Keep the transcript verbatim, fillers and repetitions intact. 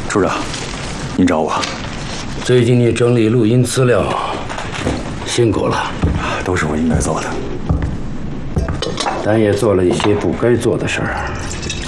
处长，您找我？ 最近你整理录音资料，辛苦了。 都是我应该做的， 但也做了一些不该做的事儿。